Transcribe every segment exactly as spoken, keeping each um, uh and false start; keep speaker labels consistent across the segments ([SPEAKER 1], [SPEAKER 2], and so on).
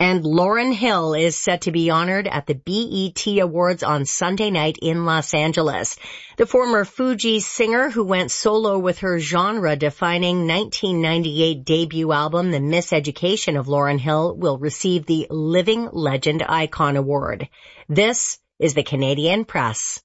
[SPEAKER 1] And Lauryn Hill is set to be honored at the B E T Awards on Sunday night in Los Angeles. The former Fugees singer who went solo with her genre-defining nineteen ninety-eight debut album, The Miseducation of Lauryn Hill, will receive the Living Legend Icon Award. This is the Canadian Press.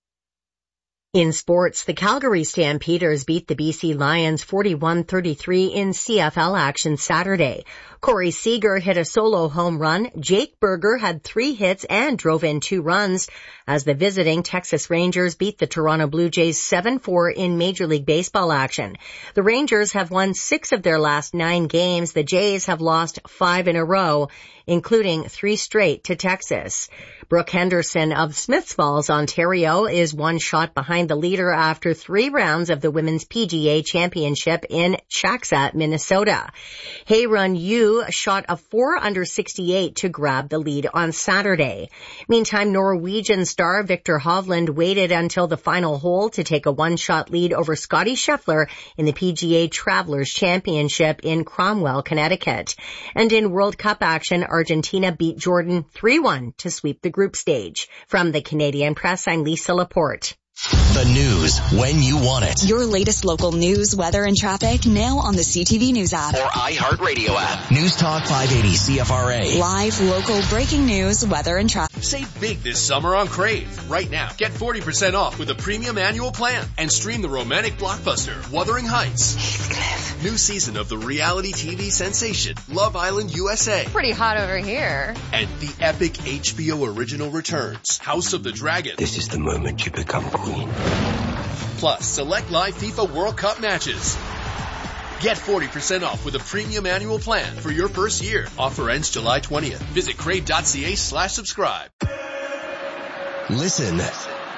[SPEAKER 1] In sports, the Calgary Stampeders beat the B C Lions forty-one thirty-three in C F L action Saturday. Corey Seager hit a solo home run. Jake Berger had three hits and drove in two runs as the visiting Texas Rangers beat the Toronto Blue Jays seven four in Major League Baseball action. The Rangers have won six of their last nine games. The Jays have lost five in a row, including three straight to Texas. Brooke Henderson of Smiths Falls, Ontario, is one shot behind the leader after three rounds of the Women's P G A Championship in Shaksa, Minnesota. Hayrun Yu shot a four under sixty-eight to grab the lead on Saturday. Meantime, Norwegian star Victor Hovland waited until the final hole to take a one-shot lead over Scottie Scheffler in the P G A Travelers Championship in Cromwell, Connecticut. And in World Cup action, Argentina beat Jordan three one to sweep the group stage. From the Canadian Press, I'm Lisa Laporte.
[SPEAKER 2] The news when you want it.
[SPEAKER 3] Your latest local news, weather, and traffic now on the C T V News app.
[SPEAKER 2] Or iHeartRadio app. News Talk five eighty C F R A.
[SPEAKER 3] Live, local, breaking news, weather, and traffic.
[SPEAKER 4] Save big this summer on Crave. Right now, get forty percent off with a premium annual plan and stream the romantic blockbuster, Wuthering Heights.
[SPEAKER 5] Heathcliff.
[SPEAKER 4] New season of the reality T V sensation, Love Island U S A.
[SPEAKER 5] Pretty hot over here.
[SPEAKER 4] And the epic H B O original returns, House of the Dragon.
[SPEAKER 6] This is the moment you become queen.
[SPEAKER 4] Plus, select live FIFA World Cup matches. Get forty percent off with a premium annual plan for your first year. Offer ends July twentieth. Visit crave.ca slash subscribe.
[SPEAKER 2] Listen,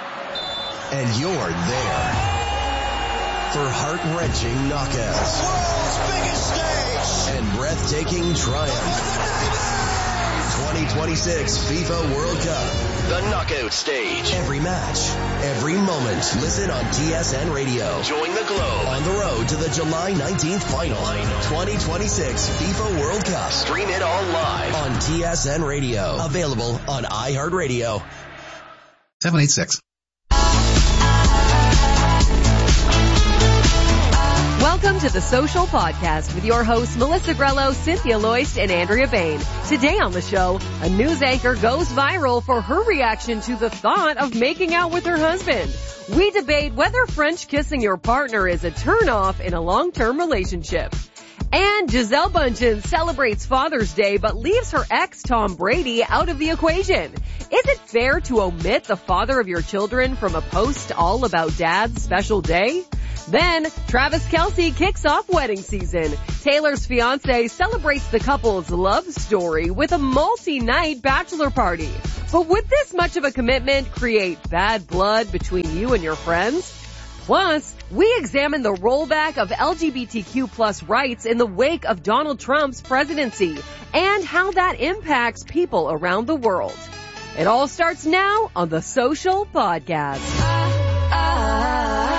[SPEAKER 2] and you're there for heart-wrenching knockouts.
[SPEAKER 7] World's biggest stage.
[SPEAKER 2] And breathtaking triumph. twenty twenty-six FIFA World Cup. The knockout stage. Every match, every moment. Listen on T S N Radio. Join the Globe on the road to the July nineteenth final. twenty twenty-six FIFA World Cup. Stream it all live on T S N Radio. Available on iHeartRadio.
[SPEAKER 8] seven eight six.
[SPEAKER 9] Welcome to The Social Podcast with your hosts Melissa Grello, Cynthia Loist, and Andrea Bain. Today on the show, a news anchor goes viral for her reaction to the thought of making out with her husband. We debate whether French kissing your partner is a turn-off in a long-term relationship. And Gisele Bündchen celebrates Father's Day but leaves her ex Tom Brady out of the equation. Is it fair to omit the father of your children from a post all about Dad's special day? Then, Travis Kelce kicks off wedding season. Taylor's fiance celebrates the couple's love story with a multi-night bachelor party. But would this much of a commitment create bad blood between you and your friends? Plus, we examine the rollback of L G B T Q plus rights in the wake of Donald Trump's presidency and how that impacts people around the world. It all starts now on The Social Podcast. Uh, uh,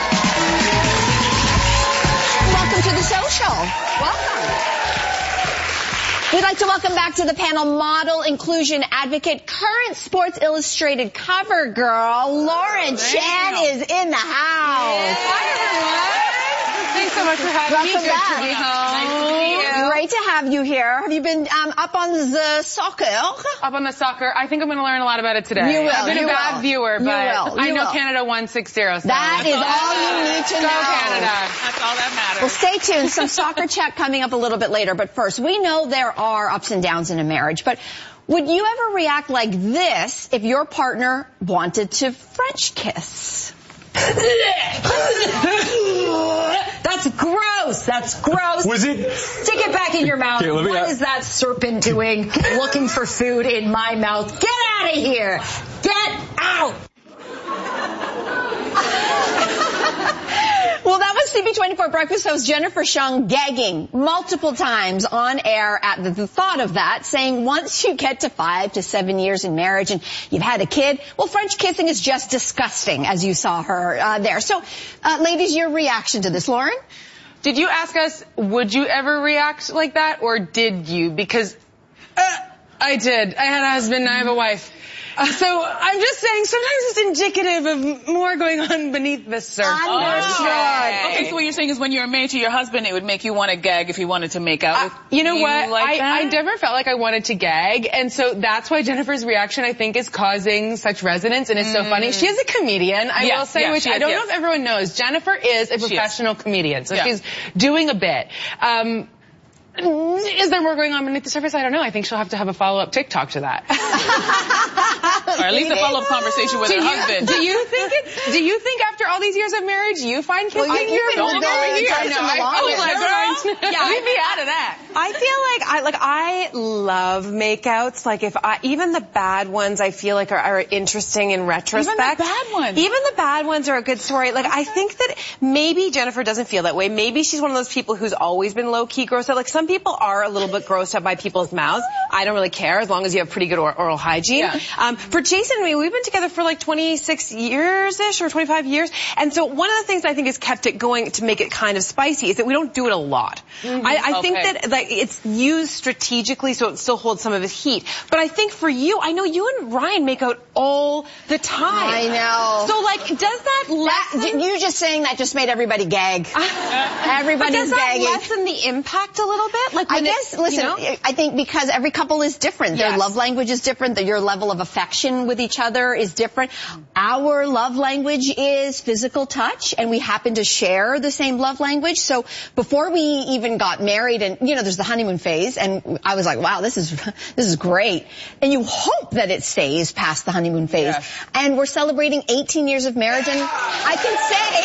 [SPEAKER 10] Welcome to The Social. Welcome. We'd like to welcome back to the panel model, inclusion advocate, current Sports Illustrated cover girl, Lauren Chan is in the house.
[SPEAKER 5] Yeah. Hi, everyone. Thanks so much for having
[SPEAKER 10] Welcome
[SPEAKER 5] me.
[SPEAKER 10] back.
[SPEAKER 5] Good to be home. Nice to meet you.
[SPEAKER 10] Great to have you here. Have you been um, up on the soccer?
[SPEAKER 5] Up on the soccer. I think I'm going to learn a lot about it today.
[SPEAKER 10] You will.
[SPEAKER 5] I've been
[SPEAKER 10] you
[SPEAKER 5] a bad
[SPEAKER 10] will.
[SPEAKER 5] viewer, but
[SPEAKER 10] you will.
[SPEAKER 5] I
[SPEAKER 10] you
[SPEAKER 5] know
[SPEAKER 10] will.
[SPEAKER 5] Canada won six zero. So
[SPEAKER 10] that is all, all you need to
[SPEAKER 5] Go
[SPEAKER 10] know.
[SPEAKER 5] Go Canada. That's all that matters.
[SPEAKER 10] Well, stay tuned. Some soccer chat coming up a little bit later. But first, we know there are ups and downs in a marriage. But would you ever react like this if your partner wanted to French kiss?
[SPEAKER 11] That's gross. That's gross.
[SPEAKER 12] Was it?
[SPEAKER 11] Stick it back in your mouth.
[SPEAKER 12] Okay, let me
[SPEAKER 11] what
[SPEAKER 12] out.
[SPEAKER 11] is that serpent doing looking for food in my mouth? Get out of here. Get out.
[SPEAKER 10] Well, that was C B twenty-four Breakfast host Jennifer Shung gagging multiple times on air at the, the thought of that, saying once you get to five to seven years in marriage and you've had a kid, well, French kissing is just disgusting, as you saw her uh, there. So, uh, ladies, your reaction to this, Lauren?
[SPEAKER 5] Did you ask us, would you ever react like that, or did you? Because... Uh, I did. I had a husband, I have a wife. Uh, so I'm just saying, sometimes it's indicative of more going on beneath the surface.
[SPEAKER 12] Understood. Okay. okay, so what you're saying is when you're married to your husband, it would make you want to gag if you wanted to make out with
[SPEAKER 5] uh, You know
[SPEAKER 12] you
[SPEAKER 5] what?
[SPEAKER 12] Like
[SPEAKER 5] I, I
[SPEAKER 12] that?
[SPEAKER 5] never felt like I wanted to gag, and so that's why Jennifer's reaction, I think, is causing such resonance, and it's mm. so funny. She is a comedian, I
[SPEAKER 12] yes,
[SPEAKER 5] will say,
[SPEAKER 12] yes,
[SPEAKER 5] which
[SPEAKER 12] yes,
[SPEAKER 5] I don't
[SPEAKER 12] yes.
[SPEAKER 5] know if everyone knows. Jennifer is a professional
[SPEAKER 12] is.
[SPEAKER 5] comedian, so
[SPEAKER 12] yeah.
[SPEAKER 5] she's doing a bit. Um, Is there more going on beneath the surface? I don't know. I think she'll have to have a follow-up TikTok to that.
[SPEAKER 12] Or at least a follow-up conversation with
[SPEAKER 5] do
[SPEAKER 12] her
[SPEAKER 5] you,
[SPEAKER 12] husband.
[SPEAKER 5] Do you think it's, do you think after all these years of marriage, you find kissing
[SPEAKER 10] well, you,
[SPEAKER 5] your
[SPEAKER 10] don't
[SPEAKER 5] over here?
[SPEAKER 10] I know. I,
[SPEAKER 5] I was like, girl,
[SPEAKER 12] yeah, we'd be out of that.
[SPEAKER 13] I feel like I like I love makeouts. Like if I even the bad ones, I feel like are, are interesting in retrospect.
[SPEAKER 12] Even the bad ones.
[SPEAKER 13] Even the bad ones are a good story. Like I think that maybe Jennifer doesn't feel that way. Maybe she's one of those people who's always been low key grossed out. Like some people are a little bit grossed out by people's mouths. I don't really care as long as you have pretty good or oral hygiene.
[SPEAKER 12] Yeah.
[SPEAKER 13] Um, for Jason and me, we've been together for like twenty-six years ish or twenty-five years, and so one of the things I think has kept it going to make it kind of spicy is that we don't do it a lot. Mm-hmm. I, I
[SPEAKER 12] okay.
[SPEAKER 13] think that like it's used strategically so it still holds some of its heat. But I think for you, I know you and Ryan make out all the time.
[SPEAKER 10] I know.
[SPEAKER 13] So like, does that lessen?
[SPEAKER 10] That, you just saying that just made everybody gag. Everybody's
[SPEAKER 13] but does that
[SPEAKER 10] gagging.
[SPEAKER 13] lessen the impact a little bit? Like
[SPEAKER 10] I
[SPEAKER 13] when
[SPEAKER 10] guess,
[SPEAKER 13] it,
[SPEAKER 10] listen,
[SPEAKER 13] you know?
[SPEAKER 10] I think because every couple is different. Their
[SPEAKER 13] Yes.
[SPEAKER 10] love language is different. Your level of affection with each other is different. Our love language is physical touch, and we happen to share the same love language. So before we even got married, and, you know, there's the honeymoon phase, and I was like, wow, this is this is great. And you hope that it stays past the honeymoon phase.
[SPEAKER 12] Yeah.
[SPEAKER 10] And we're celebrating eighteen years of marriage, and I can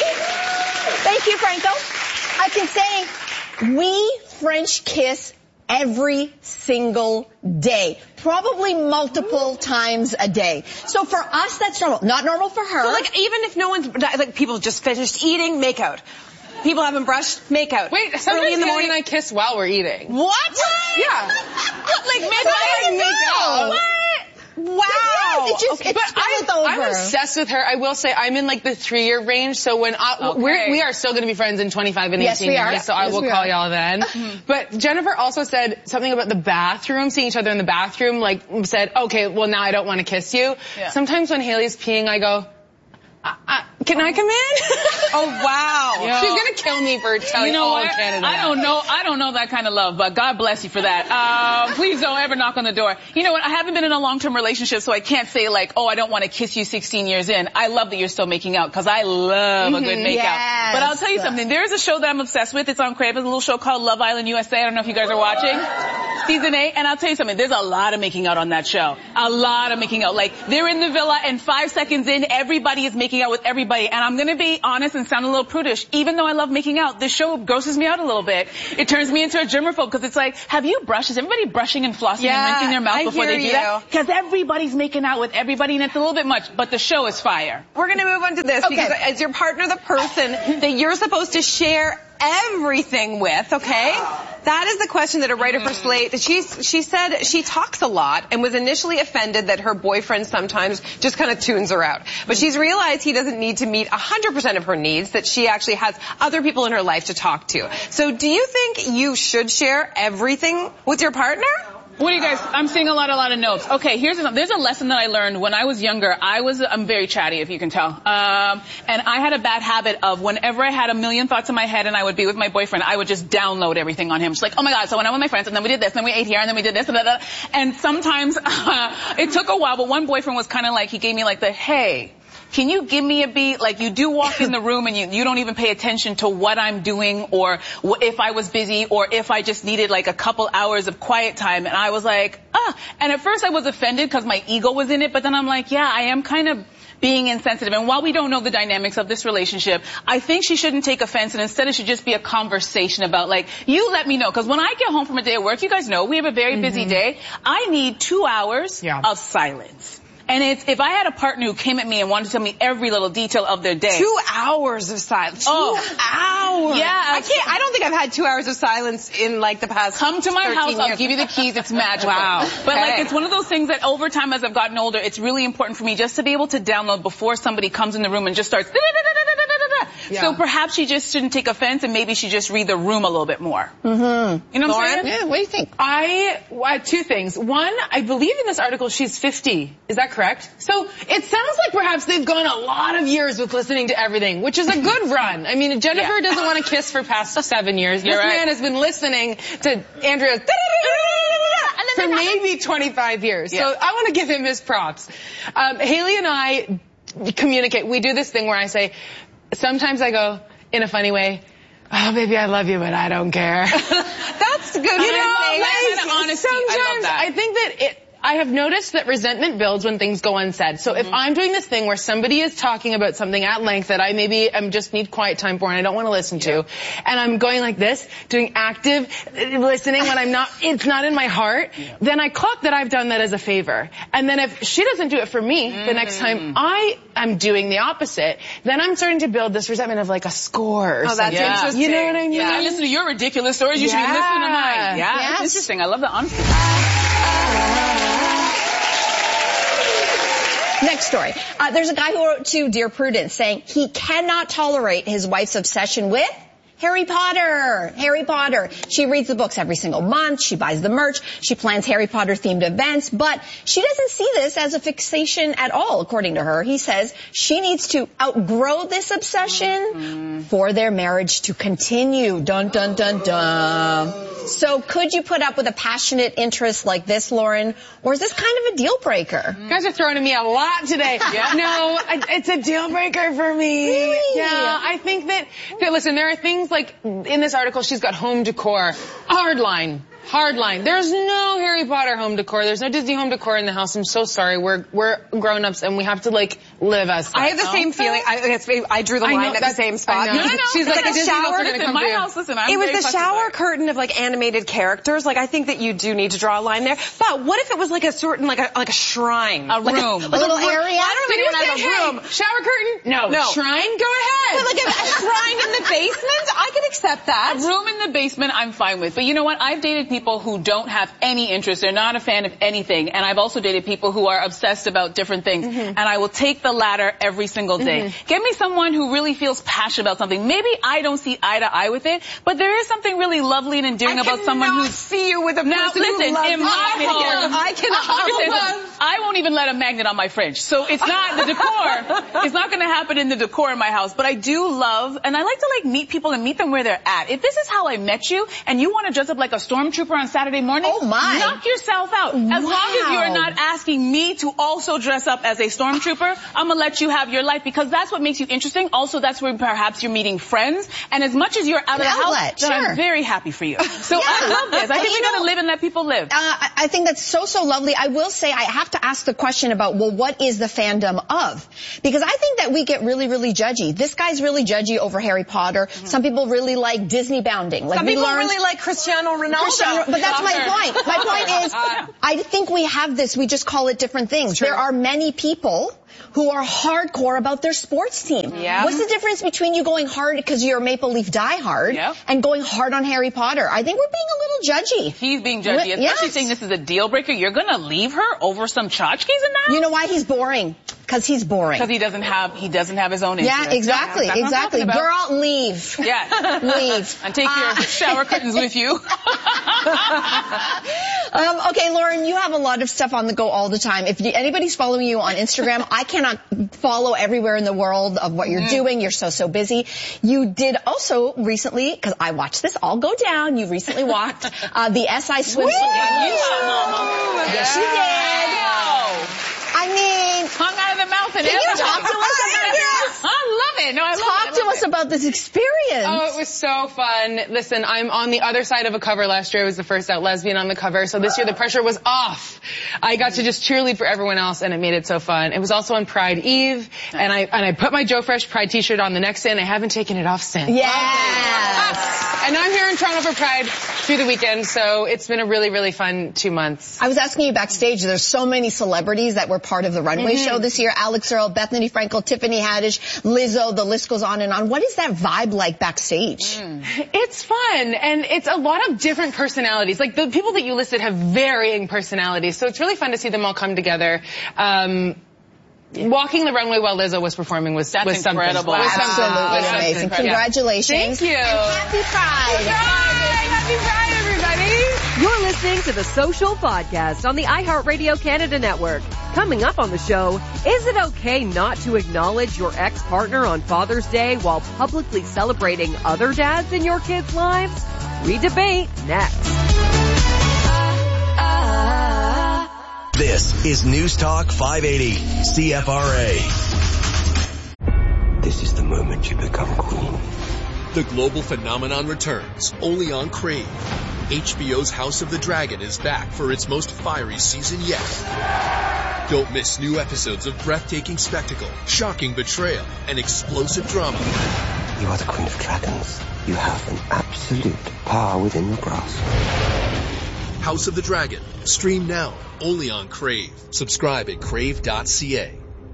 [SPEAKER 10] say, thank you, Franco, I can say we French kiss every single day, probably multiple times a day. So for us, that's normal. Not normal for her.
[SPEAKER 13] So like even if no one's like people just finished eating, make out. People haven't brushed, make out.
[SPEAKER 5] Wait, sometimes
[SPEAKER 13] early in the
[SPEAKER 5] Haley
[SPEAKER 13] morning
[SPEAKER 5] and I kiss while we're eating.
[SPEAKER 13] What?
[SPEAKER 5] Yeah.
[SPEAKER 13] Like
[SPEAKER 5] midnight make out.
[SPEAKER 13] What? Wow.
[SPEAKER 10] Yes, it just,
[SPEAKER 5] Okay,
[SPEAKER 10] it's
[SPEAKER 5] but I,
[SPEAKER 10] over.
[SPEAKER 5] I'm obsessed with her. I will say I'm in like the three-year range. So when I,
[SPEAKER 12] Okay.
[SPEAKER 5] we're, we are still going to be friends in twenty-five and
[SPEAKER 10] Yes,
[SPEAKER 5] eighteen
[SPEAKER 10] we are.
[SPEAKER 5] years. So I
[SPEAKER 10] Yes,
[SPEAKER 5] will
[SPEAKER 10] we
[SPEAKER 5] call
[SPEAKER 10] are.
[SPEAKER 5] y'all then. But Jennifer also said something about the bathroom, seeing each other in the bathroom. Like said, okay, well now I don't want to kiss you.
[SPEAKER 12] Yeah.
[SPEAKER 5] Sometimes when Haley's peeing, I go, I, I, can I come in?
[SPEAKER 13] Oh wow.
[SPEAKER 12] Yo.
[SPEAKER 5] She's gonna kill me for telling
[SPEAKER 12] You know
[SPEAKER 5] all
[SPEAKER 12] what?
[SPEAKER 5] of Canada.
[SPEAKER 12] I don't know. I don't know that kind of love, but God bless you for that. Um, please don't ever knock on the door. You know what? I haven't been in a long-term relationship, so I can't say like, oh, I don't want to kiss you sixteen years in. I love that you're still making out because I love a good makeout.
[SPEAKER 10] Yes.
[SPEAKER 12] But I'll tell you something. There is a show that I'm obsessed with. It's on Crave. It's a little show called Love Island U S A. I don't know if you guys are watching. Season eight. And I'll tell you something. There's a lot of making out on that show. A lot of making out. Like, they're in the villa and five seconds in, everybody is making out with everybody. And I'm going to be honest and sound a little prudish. Even though I love making out, this show grosses me out a little bit. It turns me into a germaphobe because it's like, have you brushed? Is everybody brushing and flossing
[SPEAKER 13] Yeah,
[SPEAKER 12] and rinsing their mouth
[SPEAKER 13] I
[SPEAKER 12] before
[SPEAKER 13] hear
[SPEAKER 12] they do
[SPEAKER 13] you.
[SPEAKER 12] that? Because everybody's making out with everybody and it's a little bit much. But the show is fire.
[SPEAKER 13] We're going to move on to this
[SPEAKER 10] Okay.
[SPEAKER 13] because as your partner, the person that you're supposed to share everything with, okay? That is the question that a writer for Slate, that she's, she said she talks a lot and was initially offended that her boyfriend sometimes just kind of tunes her out. But she's realized he doesn't need to meet one hundred percent of her needs, that she actually has other people in her life to talk to. So do you think you should share everything with your partner?
[SPEAKER 12] What do you guys, I'm seeing a lot, a lot of notes. Okay, here's a, there's a lesson that I learned when I was younger. I was, I'm very chatty, if you can tell. Um, and I had a bad habit of whenever I had a million thoughts in my head and I would be with my boyfriend, I would just download everything on him. Just like, oh my God, so when I went with my friends and then we did this, and then we ate here, and then we did this, and, da, da, da. And sometimes, uh, it took a while, but one boyfriend was kind of like, he gave me like the, hey, can you give me a beat? Like, you do walk in the room and you, you don't even pay attention to what I'm doing or wh- if I was busy or if I just needed like a couple hours of quiet time. And I was like, ah. And at first I was offended because my ego was in it. But then I'm like, yeah, I am kind of being insensitive. And while we don't know the dynamics of this relationship, I think she shouldn't take offense. And instead it should just be a conversation about like, you let me know. Because when I get home from a day of work, you guys know we have a very mm-hmm. busy day. I need two hours yeah. of silence. And it's, if I had a partner who came at me and wanted to tell me every little detail of their day.
[SPEAKER 13] Two hours of silence. Two
[SPEAKER 12] oh.
[SPEAKER 13] hours.
[SPEAKER 12] Yeah.
[SPEAKER 13] I can't, I don't think I've had two hours of silence in like the past
[SPEAKER 12] Come to my house,
[SPEAKER 13] years.
[SPEAKER 12] I'll give you the keys. It's magical.
[SPEAKER 13] Wow.
[SPEAKER 12] But
[SPEAKER 13] okay.
[SPEAKER 12] like, it's one of those things that over time as I've gotten older, it's really important for me just to be able to download before somebody comes in the room and just starts Yeah. So perhaps she just shouldn't take offense and maybe she just read the room a little bit more.
[SPEAKER 10] Mm-hmm.
[SPEAKER 12] You know what
[SPEAKER 5] Lauren?
[SPEAKER 12] I'm saying?
[SPEAKER 10] Yeah, what do you think?
[SPEAKER 5] I, uh, two things. One, I believe in this article she's fifty. Is that correct? So it sounds like perhaps they've gone a lot of years with listening to everything, which is a good run. I mean, Jennifer yeah. doesn't want to kiss for past seven years. You're this right. man has been listening to Andrea for maybe twenty-five years. Yeah. So I want to give him his props. Um, Haley and I communicate. We do this thing where I say, sometimes I go in a funny way, oh, baby, I love you, but I don't care.
[SPEAKER 13] That's good.
[SPEAKER 5] You know,
[SPEAKER 12] that kind of honesty.
[SPEAKER 5] Sometimes
[SPEAKER 12] I love that.
[SPEAKER 5] I think that it, I have noticed that resentment builds when things go unsaid. So mm-hmm. if I'm doing this thing where somebody is talking about something at length that I maybe am just need quiet time for and I don't want to listen yeah. to, and I'm going like this, doing active listening when I'm not, it's not in my heart, yeah. then I clock that I've done that as a favor. And then if she doesn't do it for me, mm. the next time I am doing the opposite, then I'm starting to build this resentment of like a score or
[SPEAKER 13] oh,
[SPEAKER 5] something.
[SPEAKER 13] that's yeah. interesting.
[SPEAKER 5] You know what I mean?
[SPEAKER 12] Yeah. I listen to your ridiculous stories. You
[SPEAKER 5] yeah.
[SPEAKER 12] should be listening to mine. Yeah,
[SPEAKER 10] yes.
[SPEAKER 12] That's interesting. I love the honesty.
[SPEAKER 10] Next story. Uh, there's a guy who wrote to Dear Prudence saying he cannot tolerate his wife's obsession with Harry Potter. Harry Potter. She reads the books every single month. She buys the merch. She plans Harry Potter themed events, but she doesn't see this as a fixation at all, according to her. He says she needs to outgrow this obsession mm-hmm. for their marriage to continue. Dun, dun, dun, dun. So could you put up with a passionate interest like this, Lauren? Or is this kind of a deal breaker?
[SPEAKER 5] You guys are throwing at me a lot today. Yeah. No, it's a deal breaker for me.
[SPEAKER 10] Really?
[SPEAKER 5] Yeah, I think that, okay, listen, there are things like in this article, she's got home decor, hard line. Hard line. There's no Harry Potter home decor. There's no Disney home decor in the house. I'm so sorry. We're we're grown-ups and we have to like live as such.
[SPEAKER 13] I have the same feeling. I, I drew the line know, at the same spot.
[SPEAKER 5] No, no, no.
[SPEAKER 13] She's
[SPEAKER 5] like,
[SPEAKER 13] like
[SPEAKER 5] a Disney
[SPEAKER 13] shower.
[SPEAKER 5] Listen,
[SPEAKER 12] in my house, listen, I'm
[SPEAKER 13] it was
[SPEAKER 12] very
[SPEAKER 13] the shower
[SPEAKER 12] flexible.
[SPEAKER 13] curtain of like animated characters. Like I think that you do need to draw a line there. But what if it was like a certain like a like a shrine,
[SPEAKER 12] a
[SPEAKER 13] like
[SPEAKER 12] room,
[SPEAKER 13] a, like
[SPEAKER 10] a little
[SPEAKER 13] a room.
[SPEAKER 10] area?
[SPEAKER 13] I don't even have a room.
[SPEAKER 5] Shower curtain? No.
[SPEAKER 13] No.
[SPEAKER 5] Shrine? Go ahead.
[SPEAKER 13] But like a, a shrine in the basement? I could accept that.
[SPEAKER 12] A room in the basement, I'm fine with. But you know what? I've dated people who don't have any interest. They're not a fan of anything. And I've also dated people who are obsessed about different things. Mm-hmm. And I will take the latter every single day. Mm-hmm. Get me someone who really feels passionate about something. Maybe I don't see eye to eye with it, but there is something really lovely and endearing
[SPEAKER 13] I
[SPEAKER 12] about someone who
[SPEAKER 13] see you with a
[SPEAKER 12] now,
[SPEAKER 13] person
[SPEAKER 12] listen,
[SPEAKER 13] who loves
[SPEAKER 12] in my home,
[SPEAKER 13] I cannot.
[SPEAKER 12] Listen, I won't even let a magnet on my fridge. So it's not the decor. It's not going to happen in the decor in my house. But I do love, and I like to like meet people and meet them where they're at. If this is how I met you, and you want to dress up like a stormtrooper on Saturday morning,
[SPEAKER 10] oh my.
[SPEAKER 12] knock yourself out. As
[SPEAKER 10] wow.
[SPEAKER 12] long as you're not asking me to also dress up as a stormtrooper, I'm gonna let you have your life because that's what makes you interesting. Also, that's where perhaps you're meeting friends. And as much as you're out
[SPEAKER 10] An
[SPEAKER 12] of the
[SPEAKER 10] outlet,
[SPEAKER 12] house, then
[SPEAKER 10] sure.
[SPEAKER 12] I'm very happy for you. So
[SPEAKER 10] yeah.
[SPEAKER 12] I love this. I
[SPEAKER 10] and
[SPEAKER 12] think we
[SPEAKER 10] know,
[SPEAKER 12] gotta live and let people live.
[SPEAKER 10] Uh, I, I think that's so, so lovely. I will say I have to ask the question about, well, what is the fandom of? Because I think that we get really, really judgy. This guy's really judgy over Harry Potter. Mm-hmm. Some people really like Disney bounding. Like
[SPEAKER 13] Some
[SPEAKER 10] we
[SPEAKER 13] people
[SPEAKER 10] learned,
[SPEAKER 13] really like Cristiano Ronaldo.
[SPEAKER 10] Cristiano, but that's my point. My point is, I think we have this. We just call it different things. There are many people who are hardcore about their sports team.
[SPEAKER 13] Yeah.
[SPEAKER 10] What's the difference between you going hard because you're a Maple Leaf diehard
[SPEAKER 12] yep.
[SPEAKER 10] and going hard on Harry Potter? I think we're being a little judgy.
[SPEAKER 12] He's being judgy, especially
[SPEAKER 10] yes.
[SPEAKER 12] saying this is a deal breaker. You're gonna leave her over some tchotchkes in that?
[SPEAKER 10] You know why he's boring? Because he's boring.
[SPEAKER 12] Because he doesn't have he doesn't have his own interest.
[SPEAKER 10] Yeah, exactly,
[SPEAKER 12] That's
[SPEAKER 10] exactly. Girl, leave.
[SPEAKER 12] Yeah,
[SPEAKER 10] leave.
[SPEAKER 12] And take your uh, shower curtains with you.
[SPEAKER 10] um, okay, Lauren, you have a lot of stuff on the go all the time. If you, anybody's following you on Instagram, I cannot follow everywhere in the world of what you're mm. doing. You're so so busy. You did also recently, because I watched this all go down. You recently walked uh, the S I swimsuit. Yes, you did. I mean,
[SPEAKER 12] hung out of the mouth and
[SPEAKER 10] can
[SPEAKER 12] everything.
[SPEAKER 10] you talk to us about this?
[SPEAKER 12] I love it. No, I love
[SPEAKER 10] talk
[SPEAKER 12] it. I love
[SPEAKER 10] to us
[SPEAKER 12] it.
[SPEAKER 10] about this experience.
[SPEAKER 5] Oh, it was so fun. Listen, I'm on the other side of a cover. Last year I was the first out lesbian on the cover, so this year the pressure was off. I got to just cheerlead for everyone else, and it made it so fun. It was also on Pride Eve, nice. and I and I put my Joe Fresh Pride T-shirt on the next day, and I haven't taken it off since.
[SPEAKER 10] Yes.
[SPEAKER 5] And I'm here in Toronto for Pride through the weekend, so it's been a really, really fun two months.
[SPEAKER 10] I was asking you backstage, there's so many celebrities that were part of the runway mm-hmm. show this year. Alex Earle, Bethany Frankel, Tiffany Haddish, Lizzo, the list goes on and on. What is that vibe like backstage?
[SPEAKER 5] Mm. It's fun, and it's a lot of different personalities. Like, the people that you listed have varying personalities, so it's really fun to see them all come together. Um, walking the runway while Lizzo was performing was,
[SPEAKER 12] That's
[SPEAKER 5] was
[SPEAKER 12] incredible.
[SPEAKER 5] something.
[SPEAKER 10] Absolutely
[SPEAKER 5] Wow.
[SPEAKER 10] amazing.
[SPEAKER 5] Yeah.
[SPEAKER 10] Congratulations.
[SPEAKER 5] Thank you.
[SPEAKER 10] And happy Pride.
[SPEAKER 5] Happy Pride, everybody.
[SPEAKER 9] You're listening to the Social Podcast on the iHeartRadio Canada Network. Coming up on the show, is it okay not to acknowledge your ex-partner on Father's Day while publicly celebrating other dads in your kids' lives? We debate next.
[SPEAKER 2] This is News Talk five eighty, C F R A.
[SPEAKER 6] This is the moment you become queen.
[SPEAKER 4] The global phenomenon returns, only on Crave. H B O's House of the Dragon is back for its most fiery season yet. Don't miss new episodes of breathtaking spectacle, shocking betrayal, and explosive drama.
[SPEAKER 6] You are the queen of dragons. You have an absolute power within your grasp.
[SPEAKER 4] House of the Dragon. Stream now, only on Crave. Subscribe at crave dot c a.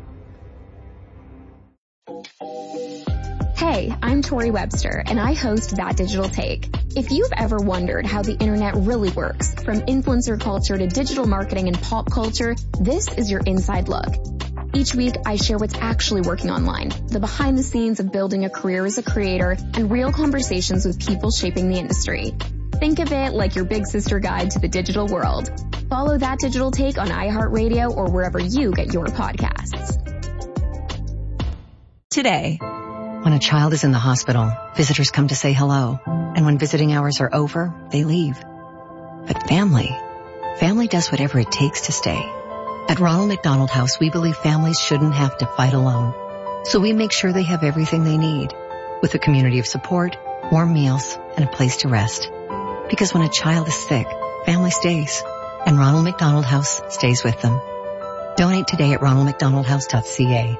[SPEAKER 14] Hey, I'm Tori Webster, and I host That Digital Take. If you've ever wondered how the internet really works, from influencer culture to digital marketing and pop culture, this is your inside look. Each week, I share what's actually working online, the behind the scenes of building a career as a creator, and real conversations with people shaping the industry. Think of it like your big sister guide to the digital world. Follow That Digital Take on iHeartRadio or wherever you get your podcasts.
[SPEAKER 15] Today, when a child is in the hospital, visitors come to say hello. And when visiting hours are over, they leave. But family, family does whatever it takes to stay. At Ronald McDonald House, we believe families shouldn't have to fight alone. So we make sure they have everything they need, with a community of support, warm meals, and a place to rest. Because when a child is sick, family stays, and Ronald McDonald House stays with them. Donate today at ronald mcdonald house dot c a.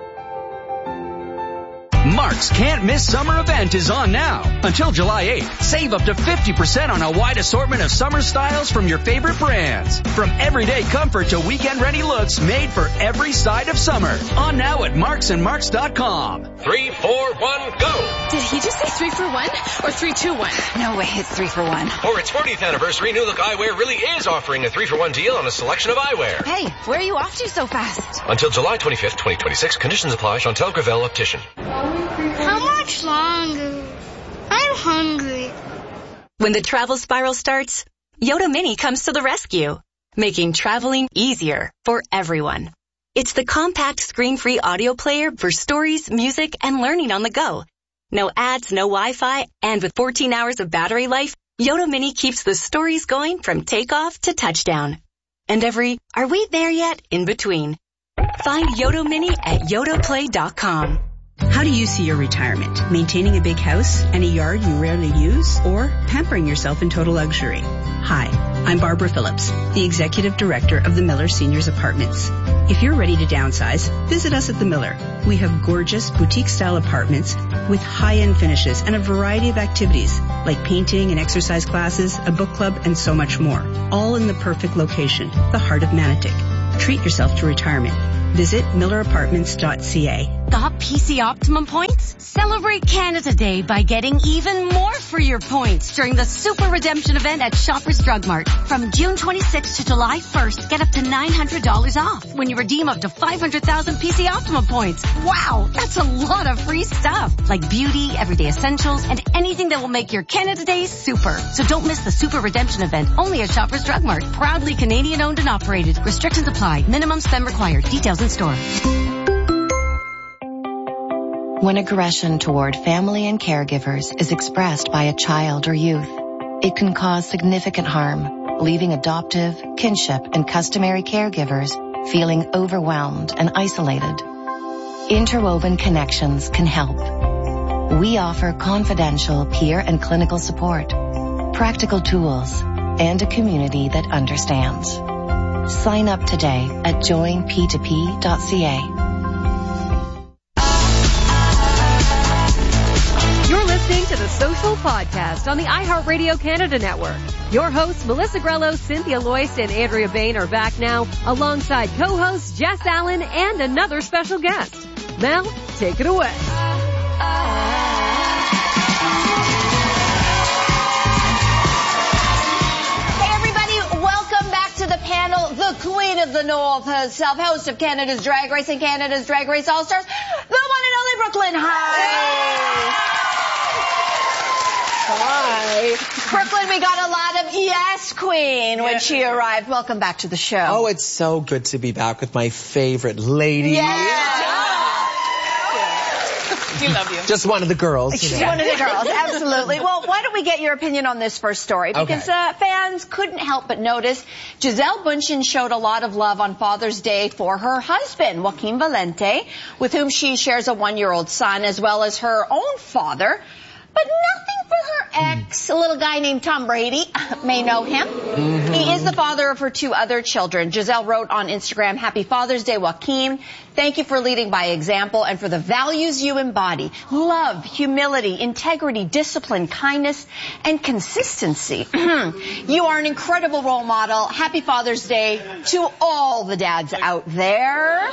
[SPEAKER 16] Mark's Can't Miss Summer event is on now. Until July eighth, save up to fifty percent on a wide assortment of summer styles from your favorite brands. From everyday comfort to weekend-ready looks made for every side of summer. On now at marks and marks dot com.
[SPEAKER 17] Three, four, one, go!
[SPEAKER 18] Did he just say three for one or three, two, one?
[SPEAKER 19] No way, it's three for one.
[SPEAKER 17] For its fortieth anniversary, New Look Eyewear really is offering a three for one deal on a selection of eyewear.
[SPEAKER 19] Hey, where are you off to so fast?
[SPEAKER 17] Until July twenty-fifth, twenty twenty-six. Conditions apply. Chantel Gravel Optician.
[SPEAKER 20] How much longer? I'm hungry.
[SPEAKER 21] When the travel spiral starts, Yoda Mini comes to the rescue, making traveling easier for everyone. It's the compact screen-free audio player for stories, music, and learning on the go. No ads, no Wi-Fi, and with fourteen hours of battery life, Yoda Mini keeps the stories going from takeoff to touchdown. And every, are we there yet, in between. Find Yoda Mini at yoda play dot com.
[SPEAKER 22] How do you see your retirement? Maintaining a big house and a yard you rarely use, or pampering yourself in total luxury? Hi, I'm Barbara Phillips, the Executive Director of the Miller Seniors Apartments. If you're ready to downsize, visit us at the Miller. We have gorgeous boutique-style apartments with high-end finishes and a variety of activities like painting and exercise classes, a book club, and so much more. All in the perfect location, the heart of Manotick. Treat yourself to retirement. Visit miller apartments dot c a.
[SPEAKER 23] Got P C Optimum points? Celebrate Canada Day by getting even more for your points during the Super Redemption event at Shoppers Drug Mart. From June twenty-sixth to July first, get up to nine hundred dollars off when you redeem up to five hundred thousand P C Optimum points. Wow, that's a lot of free stuff, like beauty, everyday essentials, and anything that will make your Canada Day super. So don't miss the Super Redemption event, only at Shoppers Drug Mart. Proudly Canadian owned and operated. Restrictions apply. Minimum spend required. Details in store.
[SPEAKER 15] When aggression toward family and caregivers is expressed by a child or youth, it can cause significant harm, leaving adoptive, kinship, and customary caregivers feeling overwhelmed and isolated. Interwoven Connections can help. We offer confidential peer and clinical support, practical tools, and a community that understands. Sign up today at join p two p dot c a.
[SPEAKER 9] You're listening to the Social Podcast on the iHeartRadio Canada Network. Your hosts, Melissa Grello, Cynthia Loyce, and Andrea Bain are back now alongside co-hosts Jess Allen and another special guest. Mel, take it away.
[SPEAKER 10] Hey everybody, welcome back to the panel, the Queen of the North herself, host of Canada's Drag Race and Canada's Drag Race All-Stars, the one and only Brooklyn Heights. Hi. Brooklyn, we got a lot of yes, queen, when she arrived. Welcome back to the show.
[SPEAKER 1] Oh, it's so good to be back with my favorite lady.
[SPEAKER 10] Yeah.
[SPEAKER 12] We love you.
[SPEAKER 1] Just one of the girls.
[SPEAKER 10] She's
[SPEAKER 1] You know.
[SPEAKER 10] one of the girls, absolutely. Well, why don't we get your opinion on this first story? Because
[SPEAKER 1] Okay.
[SPEAKER 10] uh, fans couldn't help but notice Gisele Bündchen showed a lot of love on Father's Day for her husband, Joaquin Valente, with whom she shares a one-year-old son, as well as her own father. But nothing for her ex, a little guy named Tom Brady. May know him. Mm-hmm. He is the father of her two other children. Gisele wrote on Instagram, Happy Father's Day, Joaquin. Thank you for leading by example and for the values you embody. Love, humility, integrity, discipline, kindness, and consistency. You are an incredible role model. Happy Father's Day to all the dads out there.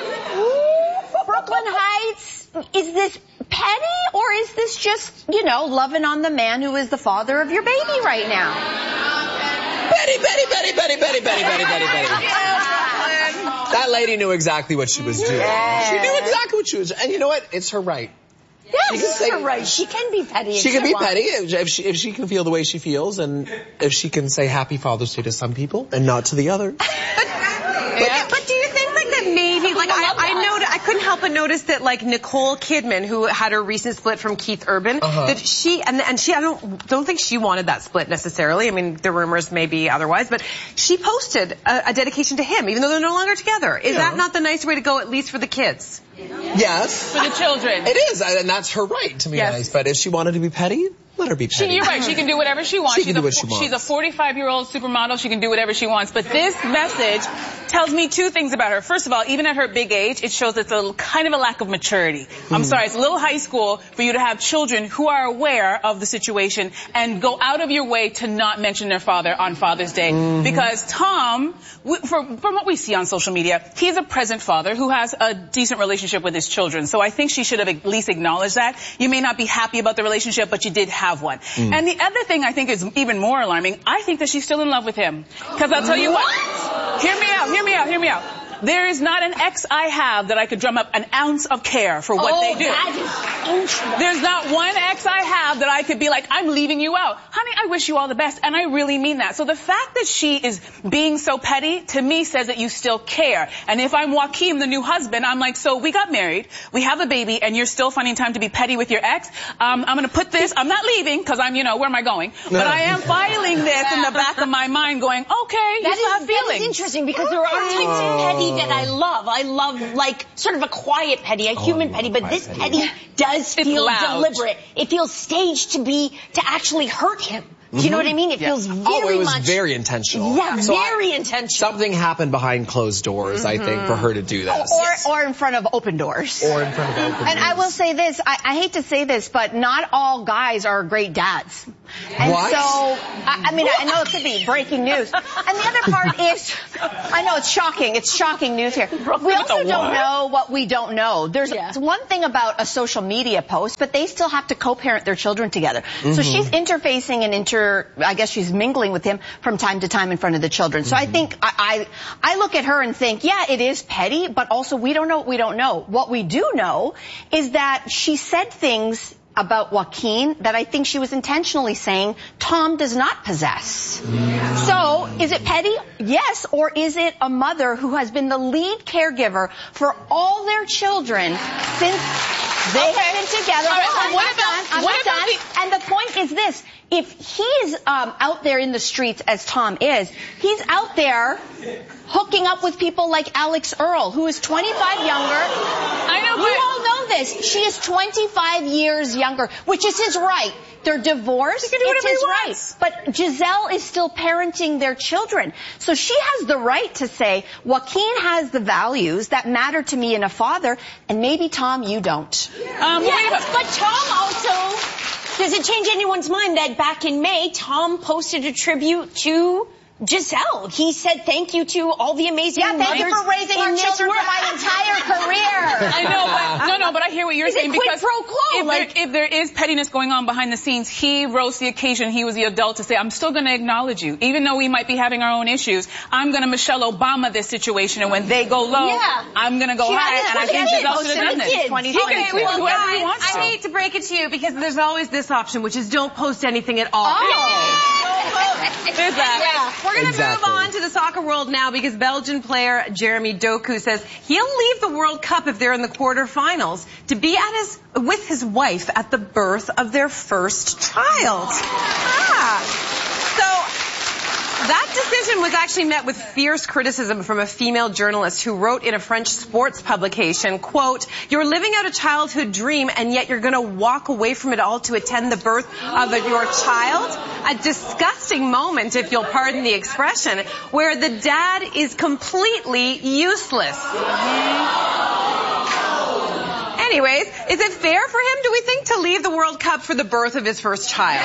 [SPEAKER 10] Brooklyn Heights, is this petty, or is this just, you know, loving on the man who is the father of your baby right now?
[SPEAKER 1] Betty, Betty, Betty, Betty, Betty, Betty, Betty, Betty, Betty. That lady knew exactly what she was doing.
[SPEAKER 10] Yes.
[SPEAKER 1] She knew exactly what she was doing. And you know what? It's her right.
[SPEAKER 10] Yes,
[SPEAKER 1] She can say-
[SPEAKER 10] you're right. She can be petty.
[SPEAKER 1] She
[SPEAKER 10] if
[SPEAKER 1] can be
[SPEAKER 10] wants.
[SPEAKER 1] petty if she, if she can feel the way she feels, and if she can say Happy Father's Day to some people and not to the others.
[SPEAKER 13] Yeah. But do you think like that maybe like I I noted I couldn't help but notice that like Nicole Kidman, who had her recent split from Keith Urban,
[SPEAKER 1] Uh-huh.
[SPEAKER 13] that she and and she I don't don't think she wanted that split necessarily. I mean, the rumors may be otherwise, but she posted a, a dedication to him, even though they're no longer together. Is
[SPEAKER 1] Yeah.
[SPEAKER 13] that not the nice way to go, at least for the kids?
[SPEAKER 1] Yes.
[SPEAKER 12] For the children.
[SPEAKER 1] It is, and that's her right to be
[SPEAKER 12] Yes.
[SPEAKER 1] nice. But if she wanted to be petty, let her be
[SPEAKER 12] She,
[SPEAKER 1] petty.
[SPEAKER 12] you're right. She can do whatever she wants.
[SPEAKER 1] She
[SPEAKER 12] she's
[SPEAKER 1] can do
[SPEAKER 12] a,
[SPEAKER 1] what she wants.
[SPEAKER 12] She's a forty-five-year-old supermodel. She can do whatever she wants. But this message tells me two things about her. First of all, even at her big age, it shows it's a kind of a lack of maturity. I'm
[SPEAKER 1] Mm.
[SPEAKER 12] sorry, it's a little high school for you to have children who are aware of the situation and go out of your way to not mention their father on Father's Day.
[SPEAKER 1] Mm-hmm.
[SPEAKER 12] Because Tom, w- for, from what we see on social media, he's a present father who has a decent relationship with his children. So I think she should have at least acknowledged that. You may not be happy about the relationship, but you did have one.
[SPEAKER 1] Mm.
[SPEAKER 12] And the other thing I think is even more alarming, I think that she's still in love with him. Because I'll tell you what. Hear me out, hear me out, hear me out. There is not an ex I have that I could drum up an ounce of care for what
[SPEAKER 10] Oh,
[SPEAKER 12] they do.
[SPEAKER 10] that is interesting.
[SPEAKER 12] There's not one ex I have that I could be like, I'm leaving you out. Honey, I wish you all the best, and I really mean that. So the fact that she is being so petty, to me, says that you still care. And if I'm Joaquin, the new husband, I'm like, so we got married, we have a baby, and you're still finding time to be petty with your ex? Um, I'm going to put this, I'm not leaving, because I'm, you know, where am I going? But I am filing this in the back of my mind going, okay, you
[SPEAKER 11] That
[SPEAKER 12] still
[SPEAKER 11] is,
[SPEAKER 12] have
[SPEAKER 11] that
[SPEAKER 12] feelings.
[SPEAKER 11] is interesting because there are types of petty that I love. I love like sort of a quiet petty, a human petty, but this petty does feel
[SPEAKER 12] loud.
[SPEAKER 11] deliberate. It feels staged to be, to actually hurt him. Do you know what I mean? It
[SPEAKER 1] Yeah.
[SPEAKER 11] feels very
[SPEAKER 1] Oh, it was
[SPEAKER 11] much.
[SPEAKER 1] very intentional.
[SPEAKER 11] Yeah,
[SPEAKER 1] So I-
[SPEAKER 11] very intentional.
[SPEAKER 1] Something happened behind closed doors, I think, for her to do this.
[SPEAKER 10] Or, or in front of open doors.
[SPEAKER 1] Or in front of open
[SPEAKER 10] And I will say this, I, I hate to say this, but not all guys are great dads. And
[SPEAKER 1] What?
[SPEAKER 10] so, I, I mean, I know it could be breaking news. And the other part is, I know it's shocking, it's shocking news here. We also don't know what we don't know. There's one thing about a social media post, but they still have to co-parent their children together. So
[SPEAKER 1] Mm-hmm.
[SPEAKER 10] she's interfacing and inter, I guess she's mingling with him from time to time in front of the children. So I think, I, I, I look at her and think, yeah, it is petty, but also we don't know what we don't know. What we do know is that she said things about Joaquin that I think she was intentionally saying Tom does not possess. So, is it petty? Yes. Or is it a mother who has been the lead caregiver for all their children since they
[SPEAKER 12] Okay.
[SPEAKER 10] have been together?
[SPEAKER 12] All right,
[SPEAKER 10] Hold on,
[SPEAKER 12] what
[SPEAKER 10] I'm
[SPEAKER 12] about-
[SPEAKER 10] not done, I'm
[SPEAKER 12] what
[SPEAKER 10] not
[SPEAKER 12] about
[SPEAKER 10] done. And the point is this. If he's um, out there in the streets as Tom is, he's out there hooking up with people like Alex Earl, who is twenty-five younger.
[SPEAKER 12] I know,
[SPEAKER 10] You
[SPEAKER 12] but-
[SPEAKER 10] all know this. She is twenty-five years younger, which is his right. They're divorced.
[SPEAKER 12] He can do
[SPEAKER 10] it's
[SPEAKER 12] whatever he
[SPEAKER 10] his
[SPEAKER 12] wants.
[SPEAKER 10] right. But Gisele is still parenting their children. So she has the right to say, Joaquin has the values that matter to me in a father, and maybe, Tom, you don't.
[SPEAKER 12] Um, wait a
[SPEAKER 11] Yes,
[SPEAKER 12] minute.
[SPEAKER 11] but Tom also, does it change anyone's mind that back in May, Tom posted a tribute to Giselle. He said thank you to all the amazing
[SPEAKER 10] Yeah, thank you
[SPEAKER 11] mothers
[SPEAKER 10] for raising our
[SPEAKER 11] in this
[SPEAKER 10] children
[SPEAKER 11] world.
[SPEAKER 10] for my entire career.
[SPEAKER 12] I know, but no, no, but I hear what you're
[SPEAKER 11] Is it
[SPEAKER 12] saying
[SPEAKER 11] quid
[SPEAKER 12] because
[SPEAKER 11] pro quo?
[SPEAKER 12] if,
[SPEAKER 11] Like-
[SPEAKER 12] there, if there is pettiness going on behind the scenes, he rose to the occasion. He was the adult to say, "I'm still going to acknowledge you, even though we might be having our own issues. I'm going to Michelle Obama this situation, and when they go low,
[SPEAKER 11] Yeah.
[SPEAKER 12] I'm going to go
[SPEAKER 11] She
[SPEAKER 12] high."
[SPEAKER 11] had
[SPEAKER 12] And I
[SPEAKER 11] it.
[SPEAKER 12] think
[SPEAKER 11] She
[SPEAKER 12] Giselle
[SPEAKER 11] had it.
[SPEAKER 12] should have done
[SPEAKER 11] She
[SPEAKER 12] this.
[SPEAKER 11] had it.
[SPEAKER 12] He can
[SPEAKER 13] Okay,
[SPEAKER 12] tweet
[SPEAKER 13] well,
[SPEAKER 12] whoever he
[SPEAKER 13] guys,
[SPEAKER 12] wants
[SPEAKER 13] I
[SPEAKER 12] to.
[SPEAKER 13] hate to break it to you because there's always this option, which is don't post anything at all.
[SPEAKER 12] There's that.
[SPEAKER 13] We're going to
[SPEAKER 1] Exactly.
[SPEAKER 13] move on to the soccer world now because Belgian player Jeremy Doku says he'll leave the World Cup if they're in the quarterfinals to be at his with his wife at the birth of their first child. Ah. So that decision was actually met with fierce criticism from a female journalist who wrote in a French sports publication, quote, "You're living out a childhood dream and yet you're going to walk away from it all to attend the birth of your child? A disgusting moment, if you'll pardon the expression, where the dad is completely useless." Anyways, is it fair for him, do we think, to leave the World Cup for the birth of his first child?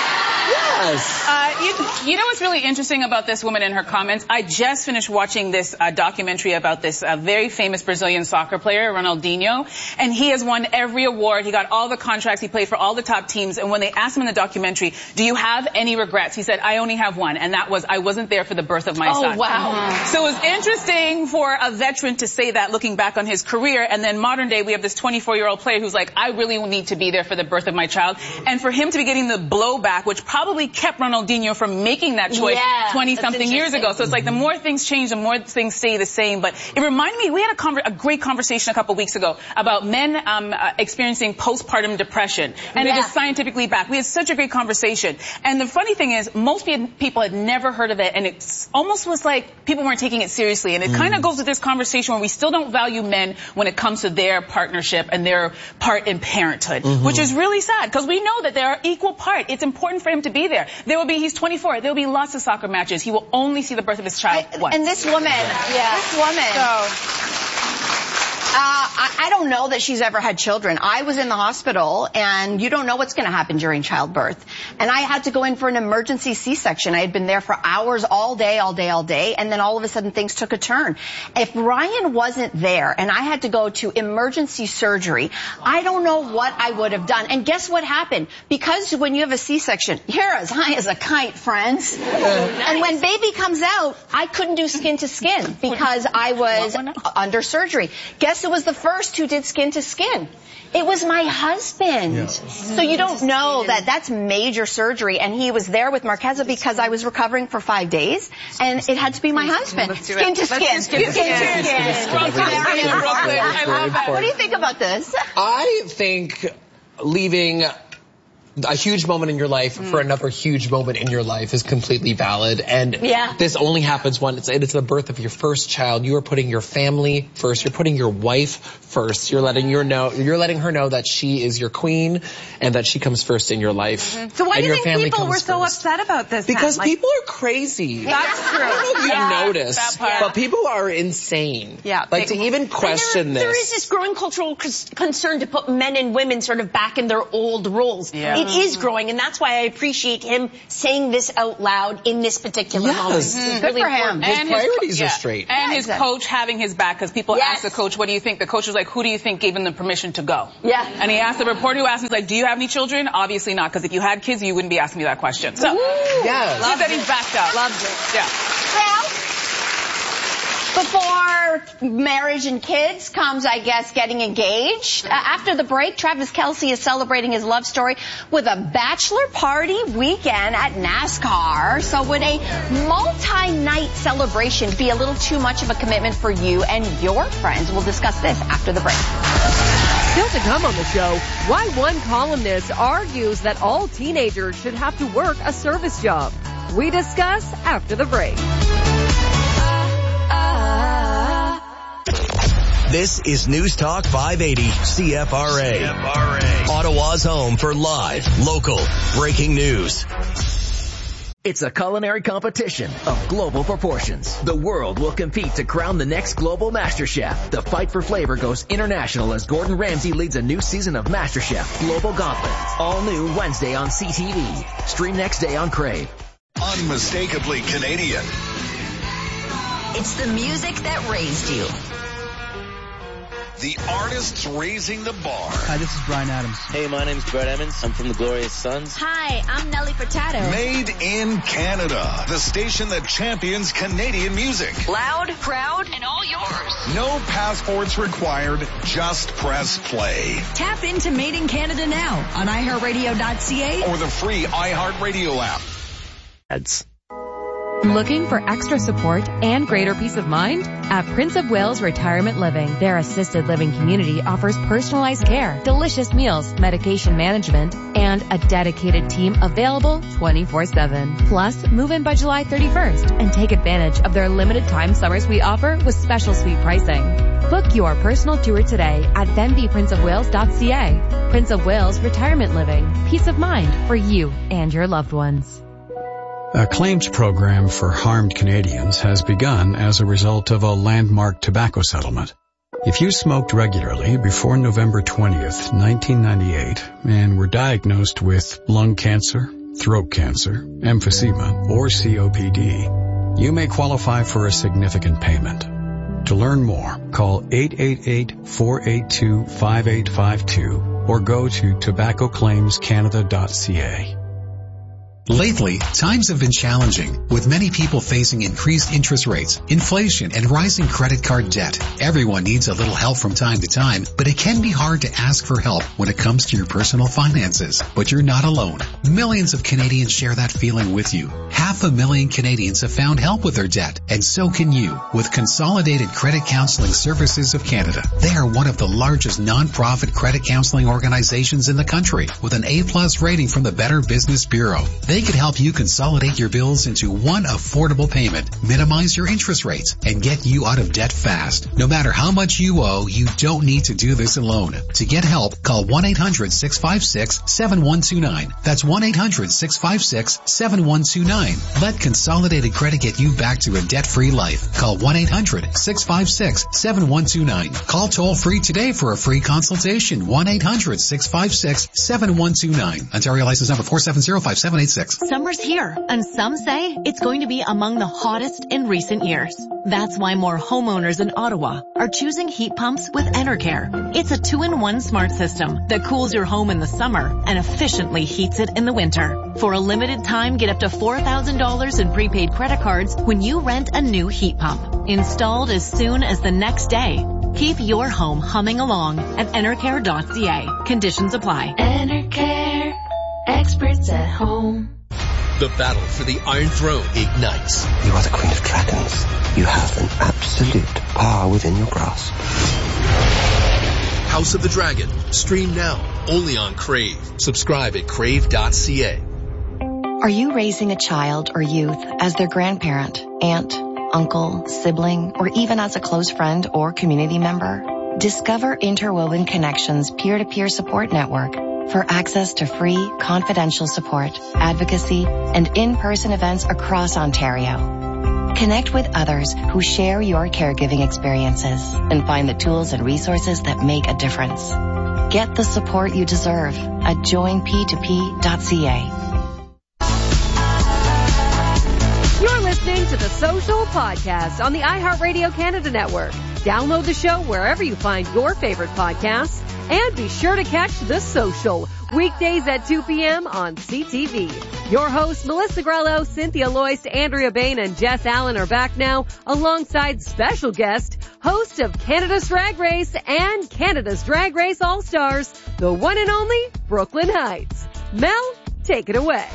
[SPEAKER 1] Yes.
[SPEAKER 12] Uh, you, you know what's really interesting about this woman and her comments? I just finished watching this uh, documentary about this uh, very famous Brazilian soccer player, Ronaldinho, and he has won every award. He got all the contracts. He played for all the top teams. And when they asked him in the documentary, "Do you have any regrets?" he said, "I only have one, and that was I wasn't there for the birth of my
[SPEAKER 11] Oh,
[SPEAKER 12] son."
[SPEAKER 11] wow.
[SPEAKER 12] So it was interesting for a veteran to say that, looking back on his career. And then modern day, we have this twenty-four-year-old player who's like, "I really need to be there for the birth of my child." And for him to be getting the blowback, which probably kept Ronaldinho from making that choice
[SPEAKER 11] Yeah,
[SPEAKER 12] twenty-something
[SPEAKER 11] that's
[SPEAKER 12] years ago.
[SPEAKER 11] interesting.
[SPEAKER 12] So it's like the more things change, the more things stay the same. But it reminded me, we had a, conver- a great conversation a couple weeks ago about men um, uh, experiencing postpartum depression. And
[SPEAKER 11] Yeah.
[SPEAKER 12] it is scientifically backed. We had such a great conversation. And the funny thing is, most pe- people had never heard of it. And it almost was like people weren't taking it seriously. And it kind of goes with this conversation where we still don't value men when it comes to their partnership and their part in parenthood, which is really sad because we know that they are equal part. It's important for him to be there. There will be, he's twenty-four. There will be lots of soccer matches. He will only see the birth of his child
[SPEAKER 10] I,
[SPEAKER 12] once.
[SPEAKER 10] and this woman, yeah, this woman. Uh, I, I don't know that she's ever had children. I was in the hospital, and you don't know what's going to happen during childbirth. And I had to go in for an emergency C-section. I had been there for hours, all day, all day, all day, and then all of a sudden things took a turn. If Ryan wasn't there and I had to go to emergency surgery, I don't know what I would have done. And guess what happened? Because when you have a C-section, you're as high as a kite, friends. And when baby comes out, I couldn't do skin to skin because I was under surgery. Guess who was the first who did skin to skin? It was my husband. Yeah. So you don't know that that's major surgery, and he was there with Marqueza because I was recovering for five days, and it had to be my husband. Skin to skin. Skin to skin. What do you think about this?
[SPEAKER 1] I think leaving a huge moment in your life mm. for another huge moment in your life is completely valid. And
[SPEAKER 11] yeah.
[SPEAKER 1] this only happens when it's, it's the birth of your first child. You are putting your family first. You're putting your wife first. You're letting your know, you're letting her know that she is your queen and that she comes first in your life.
[SPEAKER 13] Mm-hmm. So why
[SPEAKER 1] and
[SPEAKER 13] do you
[SPEAKER 1] your
[SPEAKER 13] think people were
[SPEAKER 1] first.
[SPEAKER 13] so upset about this?
[SPEAKER 1] Because
[SPEAKER 13] like,
[SPEAKER 1] people are crazy.
[SPEAKER 13] That's true.
[SPEAKER 1] I don't know if
[SPEAKER 11] yeah,
[SPEAKER 1] you noticed,
[SPEAKER 11] yeah.
[SPEAKER 1] but people are insane.
[SPEAKER 13] Yeah.
[SPEAKER 1] Like to even question
[SPEAKER 11] there,
[SPEAKER 1] this.
[SPEAKER 11] There is this growing cultural concern to put men and women sort of back in their old roles.
[SPEAKER 12] Yeah.
[SPEAKER 11] It is growing, and that's why I appreciate him saying this out loud in this particular
[SPEAKER 1] yes.
[SPEAKER 11] moment.
[SPEAKER 1] Mm-hmm.
[SPEAKER 10] Good really for him.
[SPEAKER 1] His
[SPEAKER 12] and
[SPEAKER 1] priorities
[SPEAKER 12] his,
[SPEAKER 1] are
[SPEAKER 12] yeah.
[SPEAKER 1] straight.
[SPEAKER 12] And
[SPEAKER 10] yeah,
[SPEAKER 12] his
[SPEAKER 10] exactly.
[SPEAKER 12] coach having his back, because people
[SPEAKER 11] Yes.
[SPEAKER 12] ask the coach, what do you think? The coach was like, who do you think gave him the permission to go?
[SPEAKER 11] Yeah.
[SPEAKER 12] And he asked the reporter who asked him, he's like, do you have any children? Obviously not, because if you had kids, you wouldn't be asking me that question. So,
[SPEAKER 1] Yes.
[SPEAKER 12] love that he's backed up.
[SPEAKER 10] Loved it.
[SPEAKER 12] Yeah.
[SPEAKER 10] Well, before marriage and kids comes, I guess, getting engaged. Uh, after the break, Travis Kelce is celebrating his love story with a bachelor party weekend at NASCAR. So would a multi-night celebration be a little too much of a commitment for you and your friends? We'll discuss this after the break.
[SPEAKER 9] Still to come on the show, why one columnist argues that all teenagers should have to work a service job. We discuss after the break.
[SPEAKER 2] This is News Talk five eighty C F R A. C F R A. Ottawa's home for live, local, breaking news.
[SPEAKER 16] It's a culinary competition of global proportions. The world will compete to crown the next global MasterChef. The fight for flavor goes international as Gordon Ramsay leads a new season of MasterChef Global Gauntlet. All new Wednesday on C T V. Stream next day on Crave.
[SPEAKER 3] Unmistakably Canadian.
[SPEAKER 7] It's the music that raised you.
[SPEAKER 3] The artists raising the bar.
[SPEAKER 8] Hi, this is Bryan Adams.
[SPEAKER 24] Hey, my name's Brett Emmons. I'm from the Glorious Sons.
[SPEAKER 7] Hi, I'm Nelly Furtado.
[SPEAKER 3] Made in Canada. The station that champions Canadian music.
[SPEAKER 7] Loud, proud, and all yours.
[SPEAKER 3] No passports required. Just press play.
[SPEAKER 7] Tap into Made in Canada now on i heart radio dot c a
[SPEAKER 3] or the free iHeartRadio app.
[SPEAKER 24] Ads.
[SPEAKER 25] Looking for extra support and greater peace of mind? At Prince of Wales Retirement Living, their assisted living community offers personalized care, delicious meals, medication management, and a dedicated team available twenty-four seven. Plus, move in by July thirty-first and take advantage of their limited time summer suite offer with special suite pricing. Book your personal tour today at venby prince of wales dot c a. Prince of Wales Retirement Living. Peace of mind for you and your loved ones.
[SPEAKER 26] A claims program for harmed Canadians has begun as a result of a landmark tobacco settlement. If you smoked regularly before November twentieth, nineteen ninety-eight, and were diagnosed with lung cancer, throat cancer, emphysema, or C O P D, you may qualify for a significant payment. To learn more, call eight eight eight, four eight two, five eight five two or go to tobacco claims canada dot c a.
[SPEAKER 27] Lately, times have been challenging, with many people facing increased interest rates, inflation, and rising credit card debt. Everyone needs a little help from time to time, but it can be hard to ask for help when it comes to your personal finances. But you're not alone. Millions of Canadians share that feeling with you. Half a million Canadians have found help with their debt, and so can you with Consolidated Credit Counseling Services of Canada. They are one of the largest non-profit credit counseling organizations in the country, with an A plus rating from the Better Business Bureau. They could help you consolidate your bills into one affordable payment, minimize your interest rates, and get you out of debt fast. No matter how much you owe, you don't need to do this alone. To get help, call one eight hundred, six five six, seven one two nine. That's one eight hundred, six five six, seven one two nine. Let Consolidated Credit get you back to a debt-free life. Call one eight hundred, six five six, seven one two nine. Call toll-free today for a free consultation. one eight hundred, six five six, seven one two nine. Ontario license number four seven zero, five seven eight six.
[SPEAKER 23] Summer's here, and some say it's going to be among the hottest in recent years. That's why more homeowners in Ottawa are choosing heat pumps with Enercare. It's a two-in-one smart system that cools your home in the summer and efficiently heats it in the winter. For a limited time, get up to four thousand dollars in prepaid credit cards when you rent a new heat pump. Installed as soon as the next day. Keep your home humming along at enercare dot c a. Conditions apply.
[SPEAKER 28] Enercare. Experts at home.
[SPEAKER 4] The battle for the Iron Throne ignites.
[SPEAKER 6] You are the Queen of Dragons. You have an absolute power within your grasp.
[SPEAKER 4] House of the Dragon. Stream now. Only on Crave. Subscribe at crave dot c a.
[SPEAKER 15] Are you raising a child or youth as their grandparent, aunt, uncle, sibling, or even as a close friend or community member? Discover Interwoven Connections peer-to-peer support network for access to free, confidential support, advocacy, and in-person events across Ontario. Connect with others who share your caregiving experiences and find the tools and resources that make a difference. Get the support you deserve at join p two p dot c a.
[SPEAKER 9] You're listening to The Social Podcast on the iHeartRadio Canada Network. Download the show wherever you find your favorite podcasts, and be sure to catch The Social weekdays at two p.m. on C T V. Your hosts, Melissa Grello, Cynthia Loyce, Andrea Bain, and Jess Allen are back now alongside special guest, host of Canada's Drag Race and Canada's Drag Race All-Stars, the one and only Brooklyn Heights. Mel, take it away.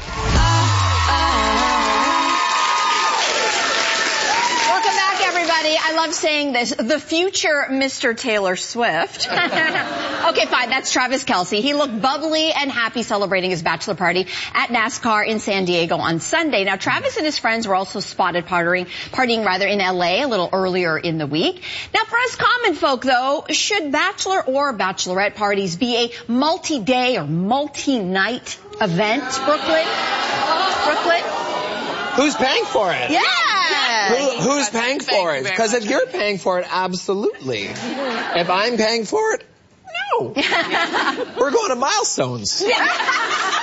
[SPEAKER 10] Welcome back, everybody. I love saying this. The future Mister Taylor Swift. Okay, fine. That's Travis Kelce. He looked bubbly and happy celebrating his bachelor party at NASCAR in San Diego on Sunday. Now, Travis and his friends were also spotted partying, partying rather in L A a little earlier in the week. Now, for us common folk, though, should bachelor or bachelorette parties be a multi-day or multi-night event, Brooklyn? Brooklyn?
[SPEAKER 1] Who's paying for it?
[SPEAKER 10] Yeah!
[SPEAKER 1] Who, who's paying for it? Because if you're paying for it, absolutely. If I'm paying for it, no. We're going to Milestones.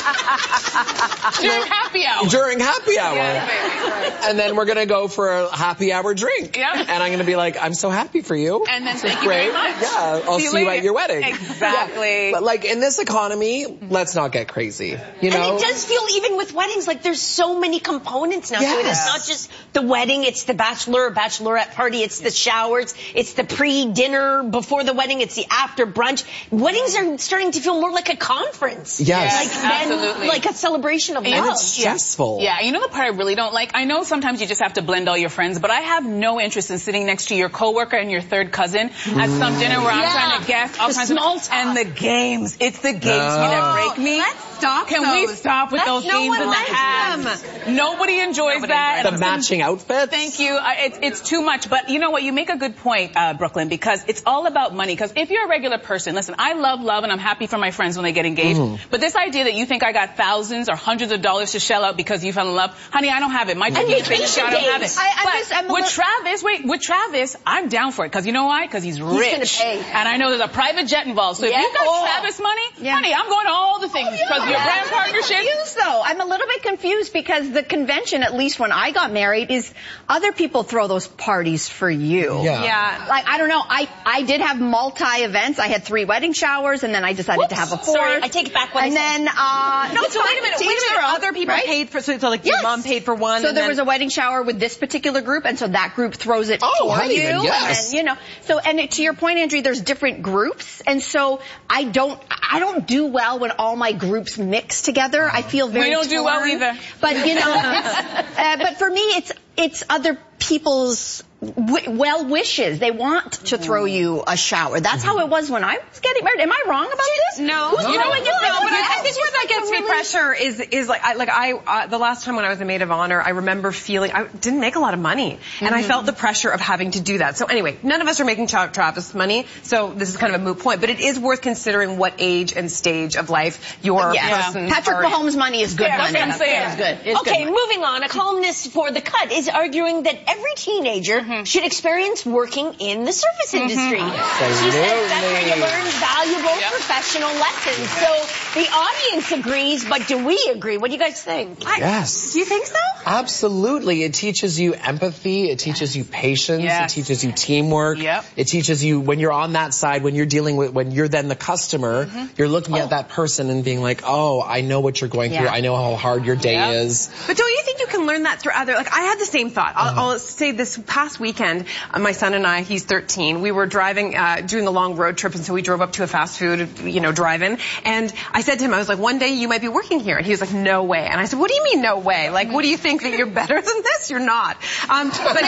[SPEAKER 12] During happy hour.
[SPEAKER 1] During happy hour.
[SPEAKER 12] Yeah, baby.
[SPEAKER 1] And then we're going to go for a happy hour drink.
[SPEAKER 12] Yeah.
[SPEAKER 1] And I'm going to be like, I'm so happy for you.
[SPEAKER 12] And then
[SPEAKER 1] This
[SPEAKER 12] thank
[SPEAKER 1] is
[SPEAKER 12] you
[SPEAKER 1] great.
[SPEAKER 12] very much.
[SPEAKER 1] Yeah, I'll
[SPEAKER 12] See
[SPEAKER 1] see,
[SPEAKER 12] you
[SPEAKER 1] you
[SPEAKER 12] later.
[SPEAKER 1] at your wedding.
[SPEAKER 13] Exactly.
[SPEAKER 1] Yeah. But like in this economy, let's not get crazy. You know?
[SPEAKER 11] And it does feel, even with weddings, like there's so many components now to it. It's
[SPEAKER 1] Yes.
[SPEAKER 11] not just the wedding, it's the bachelor or bachelorette party, it's the showers, it's the pre-dinner before the wedding, it's the after brunch. Weddings are starting to feel more like a conference.
[SPEAKER 1] Yes.
[SPEAKER 11] Like, than
[SPEAKER 12] Absolutely.
[SPEAKER 11] like a celebration of
[SPEAKER 1] And
[SPEAKER 11] love.
[SPEAKER 1] it's stressful.
[SPEAKER 12] Yeah, you know the part I really don't like? I know sometimes you just have to blend all your friends, but I have no interest in sitting next to your coworker and your third cousin at some dinner where I'm
[SPEAKER 11] Yeah.
[SPEAKER 12] trying to guess all
[SPEAKER 11] The
[SPEAKER 12] kinds
[SPEAKER 11] small
[SPEAKER 12] of
[SPEAKER 11] talk.
[SPEAKER 12] and the games. It's the games
[SPEAKER 1] No.
[SPEAKER 12] that break me.
[SPEAKER 13] Let's stop
[SPEAKER 12] Can
[SPEAKER 13] those.
[SPEAKER 12] we stop with
[SPEAKER 13] Let's-
[SPEAKER 12] those
[SPEAKER 13] no
[SPEAKER 12] games
[SPEAKER 13] one
[SPEAKER 12] in the
[SPEAKER 13] likes
[SPEAKER 12] hats?
[SPEAKER 13] them.
[SPEAKER 12] Nobody enjoys
[SPEAKER 13] Nobody
[SPEAKER 12] that.
[SPEAKER 13] enjoys
[SPEAKER 1] The
[SPEAKER 12] And
[SPEAKER 1] matching outfits.
[SPEAKER 12] Thank you. I, it's, it's too much. But you know what? You make a good point, uh, Brooklyn, because it's all about money. Because if you're a regular person, listen, I love love and I'm happy for my friends when they get engaged.
[SPEAKER 1] Mm-hmm.
[SPEAKER 12] But this idea that you think I got thousands or hundreds of dollars to shell out because you fell in love, honey, I don't have it. My chicken is baby,
[SPEAKER 11] vacation
[SPEAKER 12] I don't have it.
[SPEAKER 11] days.
[SPEAKER 10] I- I'm
[SPEAKER 12] but
[SPEAKER 10] just- I'm a
[SPEAKER 12] with
[SPEAKER 10] little-
[SPEAKER 12] Travis, wait, with Travis, I'm down for it. Because you know why? Because he's rich.
[SPEAKER 10] gonna pay.
[SPEAKER 12] And I know there's a private jet involved. So
[SPEAKER 10] Yeah.
[SPEAKER 12] if you got
[SPEAKER 10] Oh.
[SPEAKER 12] Travis money,
[SPEAKER 10] Yeah.
[SPEAKER 12] honey, I'm going to all the things because your
[SPEAKER 10] Yeah.
[SPEAKER 12] brand partnership.
[SPEAKER 10] Confused, though. I'm a little bit confused because the convention, at least when I got married, is other people throw those parties for you.
[SPEAKER 1] Yeah.
[SPEAKER 13] Yeah.
[SPEAKER 10] Like, I don't know. I, I did have multi-events. I had three wedding showers, and then I decided to have a fourth.
[SPEAKER 11] Sorry, I take it back what
[SPEAKER 10] And
[SPEAKER 11] I said.
[SPEAKER 10] then, uh, no,
[SPEAKER 13] So wait a minute,
[SPEAKER 10] to
[SPEAKER 13] wait
[SPEAKER 10] each
[SPEAKER 13] a
[SPEAKER 10] their
[SPEAKER 13] minute.
[SPEAKER 10] own,
[SPEAKER 13] Other people
[SPEAKER 10] right?
[SPEAKER 13] paid for, so, so like your
[SPEAKER 10] Yes.
[SPEAKER 13] mom paid for one.
[SPEAKER 10] So
[SPEAKER 13] and
[SPEAKER 10] there
[SPEAKER 13] then,
[SPEAKER 10] was a wedding shower with this particular group, and so that group throws it
[SPEAKER 1] Oh,
[SPEAKER 10] for
[SPEAKER 1] honey,
[SPEAKER 10] you.
[SPEAKER 1] then yes.
[SPEAKER 10] And then, you know, so, and it, to your point, Andrea, there's different groups, and so I don't, I don't do well when all my groups mix together. I feel very
[SPEAKER 12] We don't do well
[SPEAKER 10] torn.
[SPEAKER 12] either.
[SPEAKER 10] But, you know, it's, uh, but for me, it's, it's other people's w- well wishes. They want to throw you a shower. That's how it was when I was getting married. Am I wrong about this?
[SPEAKER 13] No,
[SPEAKER 10] Who's
[SPEAKER 13] you
[SPEAKER 10] throwing
[SPEAKER 13] know,
[SPEAKER 10] it?
[SPEAKER 13] no, but I
[SPEAKER 10] Yes.
[SPEAKER 13] think where that gets me pressure is is like I, like I uh, the last time when I was a maid of honor, I remember feeling I didn't make a lot of money, and I felt the pressure of having to do that. So anyway, none of us are making Tra- Travis money, so this is kind of a moot point. But it is worth considering what age and stage of life your
[SPEAKER 10] Yeah.
[SPEAKER 13] person.
[SPEAKER 10] Patrick
[SPEAKER 13] are-
[SPEAKER 10] Mahomes' money is good
[SPEAKER 12] Yeah,
[SPEAKER 10] money.
[SPEAKER 12] that's what I'm saying.
[SPEAKER 10] It's good. It's
[SPEAKER 11] Okay,
[SPEAKER 10] good money.
[SPEAKER 11] moving on. A columnist for The Cut is arguing that every teenager should experience working in the service industry. She says that's where you learn valuable professional lessons. So the audience agrees, but do we agree? What do you guys think?
[SPEAKER 1] Yes.
[SPEAKER 13] Do you think so?
[SPEAKER 1] Absolutely. It teaches you empathy. It teaches you patience.
[SPEAKER 12] Yes.
[SPEAKER 1] It teaches you teamwork.
[SPEAKER 12] Yep.
[SPEAKER 1] It teaches you when you're on that side, when you're dealing with, when you're then the customer, you're looking at that person and being like, oh, I know what you're going through.
[SPEAKER 10] Yeah.
[SPEAKER 1] I know how hard your day
[SPEAKER 12] Yep.
[SPEAKER 1] is.
[SPEAKER 13] But don't you think you can learn that through other, like I had the same thought. I'll, I'll say this past weekend, uh, my son and I, he's thirteen, we were driving, uh, doing a long road trip, and so we drove up to a fast food, you know, drive-in, and I said to him, I was like, one day you might be working here. And he was like, no way. And I said, what do you mean no way? Like, what do you think, that you're better than this? You're not. Um, but,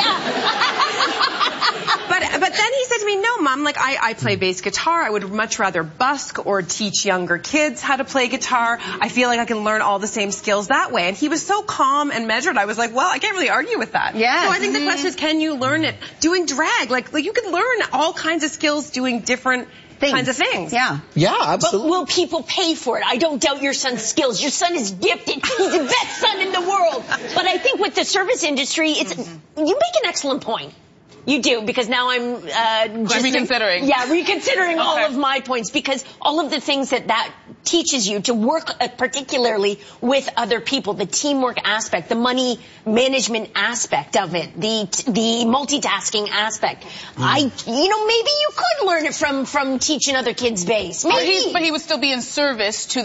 [SPEAKER 13] but, but then he said to me, no, Mom, like I, I play bass guitar. I would much rather busk or teach younger kids how to play guitar. I feel like I can learn all the same skills that way. And he was so calm and measured. I was like, well, I can't really argue with that.
[SPEAKER 10] Yes.
[SPEAKER 13] So I think the question is, can you learn it doing drag? Like, like you can learn all kinds of skills doing different
[SPEAKER 10] Things.
[SPEAKER 13] kinds of things.
[SPEAKER 10] Yeah.
[SPEAKER 1] Yeah,
[SPEAKER 11] But
[SPEAKER 1] absolutely.
[SPEAKER 11] will people pay for it? I don't doubt your son's skills. Your son is gifted. He's the best son in the world. But I think with the service industry, it's you make an excellent point. You do, because now I'm uh, just
[SPEAKER 12] reconsidering.
[SPEAKER 11] Yeah, reconsidering all
[SPEAKER 12] Okay.
[SPEAKER 11] of my points, because all of the things that that teaches you to work uh, particularly with other people, the teamwork aspect, the money management aspect of it, the the multitasking aspect. I, you know, maybe you could learn it from from teaching other kids bass.
[SPEAKER 12] But
[SPEAKER 11] Maybe.
[SPEAKER 12] he, but he would still be in service to